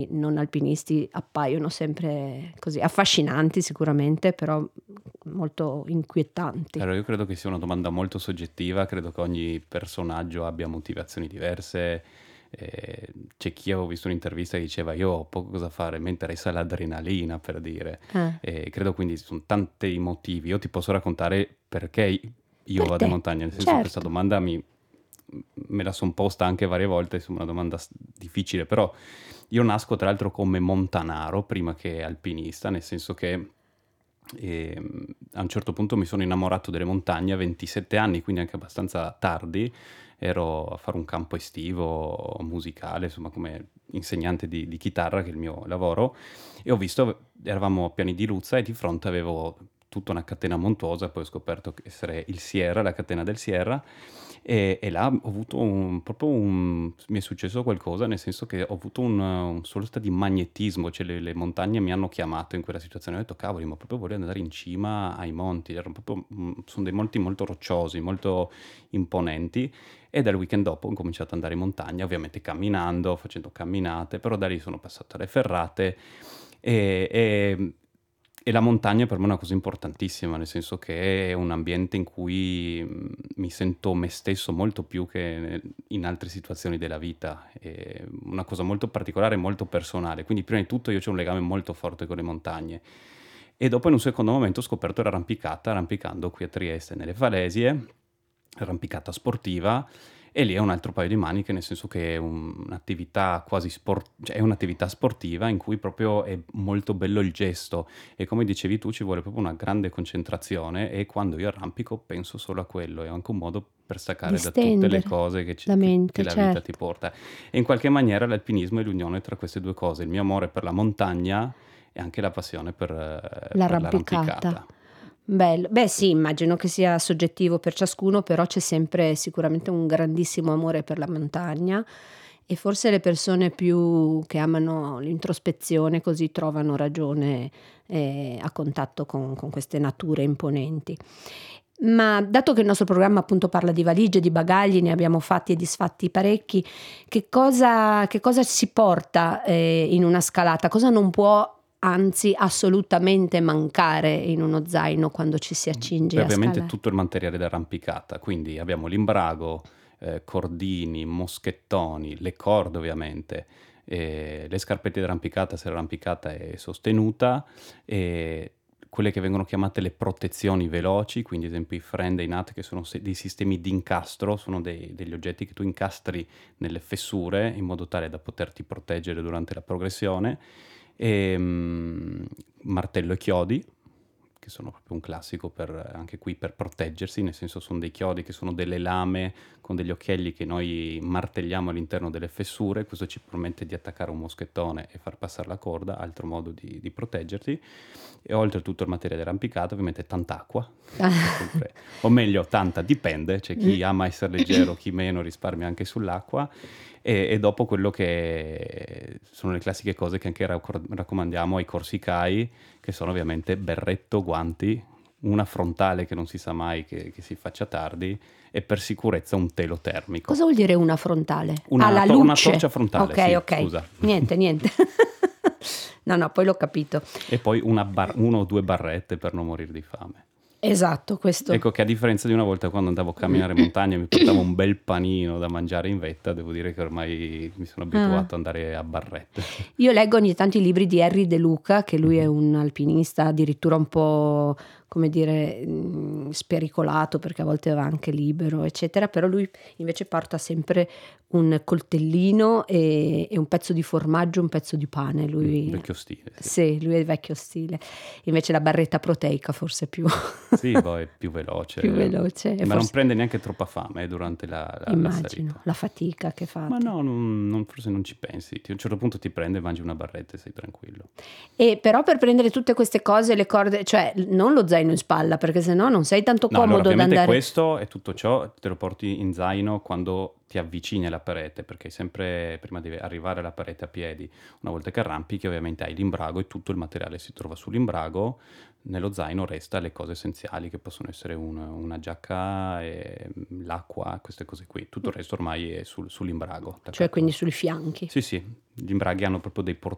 non alpinisti appaiono sempre così affascinanti sicuramente, però molto inquietanti. Allora, io credo che sia una domanda molto soggettiva, credo che ogni personaggio abbia motivazioni diverse. C'è chi avevo visto un'intervista che diceva io ho poco cosa fare, mi interessa l'adrenalina, per dire. Eh, Credo quindi sono tanti motivi. Io ti posso raccontare perché io per vado in te, montagna, nel senso questa certo. domanda me la sono posta anche varie volte, insomma, una domanda difficile, però io nasco tra l'altro come montanaro prima che alpinista, nel senso che a un certo punto mi sono innamorato delle montagne a 27 anni, quindi anche abbastanza tardi. Ero a fare un campo estivo musicale, insomma, come insegnante di chitarra, che è il mio lavoro, e ho visto, eravamo a Piani di Luzza e di fronte avevo tutta una catena montuosa, poi ho scoperto che essere il Sierra, la catena del Sierra, e là ho avuto mi è successo qualcosa, nel senso che ho avuto un sorta di magnetismo, cioè le montagne mi hanno chiamato in quella situazione, ho detto cavoli, ma proprio voglio andare in cima ai monti, erano proprio, sono dei monti molto rocciosi, molto imponenti, e dal weekend dopo ho cominciato ad andare in montagna, ovviamente camminando, facendo camminate, però da lì sono passato alle ferrate e, e- e la montagna per me è una cosa importantissima, nel senso che è un ambiente in cui mi sento me stesso molto più che in altre situazioni della vita. È una cosa molto particolare e molto personale. Quindi prima di tutto io ho un legame molto forte con le montagne. E dopo in un secondo momento ho scoperto l'arrampicata, arrampicando qui a Trieste nelle Falesie, arrampicata sportiva, e lì è un altro paio di maniche, nel senso che è un'attività quasi cioè è un'attività sportiva in cui proprio è molto bello il gesto e come dicevi tu ci vuole proprio una grande concentrazione e quando io arrampico penso solo a quello, è anche un modo per staccare da tutte le Distendere cose la che mente, la vita ti certo. porta. E in qualche maniera l'alpinismo è l'unione tra queste due cose, il mio amore per la montagna e anche la passione per L'arrampicata. l'arrampicata. Bello. Beh sì, immagino che sia soggettivo per ciascuno, però c'è sempre sicuramente un grandissimo amore per la montagna e forse le persone più che amano l'introspezione così trovano ragione a contatto con queste nature imponenti. Ma dato che il nostro programma appunto parla di valigie, di bagagli, ne abbiamo fatti e disfatti parecchi, che cosa si porta in una scalata? Cosa non può anzi assolutamente mancare in uno zaino quando ci si accinge Beh, a ovviamente scalare? tutto il materiale d'arrampicata, quindi abbiamo l'imbrago, cordini, moschettoni, le corde ovviamente, le scarpette d'arrampicata se l'arrampicata è sostenuta, e quelle che vengono chiamate le protezioni veloci, quindi ad esempio i friend e i nut che sono dei sistemi di incastro, sono degli oggetti che tu incastri nelle fessure in modo tale da poterti proteggere durante la progressione, e martello e chiodi, che sono proprio un classico anche qui per proteggersi, nel senso sono dei chiodi che sono delle lame con degli occhielli che noi martelliamo all'interno delle fessure, questo ci permette di attaccare un moschettone e far passare la corda, altro modo di proteggerti, e oltre a tutto il materiale arrampicato ovviamente tanta acqua, sempre, o meglio tanta, dipende, c'è chi ama essere leggero, chi meno risparmia anche sull'acqua, e dopo quello che sono le classiche cose che anche raccomandiamo ai corsi CAI, che sono ovviamente berretto, guanti, una frontale che non si sa mai che si faccia tardi, e per sicurezza un telo termico. Cosa vuol dire una frontale? Ah, la Una torcia luce. frontale, Ok, sì, ok. scusa. Niente, niente. No, no, poi l'ho capito. E poi uno o due barrette per non morire di fame. Esatto, questo. Ecco che a differenza di una volta quando andavo a camminare in montagna e mi portavo un bel panino da mangiare in vetta, devo dire che ormai mi sono Ah. abituato ad andare a barrette. Io leggo ogni tanto i libri di Henry De Luca, che lui è Mhm. un alpinista addirittura un po', come dire, spericolato perché a volte va anche libero, eccetera, però lui invece porta sempre un coltellino e un pezzo di formaggio, un pezzo di pane. Lui, Vecchio stile, sì. sì, lui è il vecchio stile. Invece la barretta proteica forse più, Sì, poi è più veloce, più veloce e ma non forse prende neanche troppa fame durante la immagino salita. la fatica che Ma fate. no, forse non ci pensi. A un certo punto ti prende, mangi una barretta e sei tranquillo. E però per prendere tutte queste cose, le corde, cioè non lo zaino in spalla, perché sennò non sei tanto No, allora comodo da ovviamente andare. questo e tutto ciò te lo porti in zaino quando ti avvicini alla parete, perché sempre prima di arrivare alla parete a piedi, una volta che arrampichi ovviamente hai l'imbrago e tutto il materiale si trova sull'imbrago, nello zaino resta le cose essenziali che possono essere una giacca, e l'acqua, queste cose qui, tutto il resto ormai è sull'imbrago Cioè quindi attaccato. sui fianchi. Sì, sì, gli imbraghi hanno proprio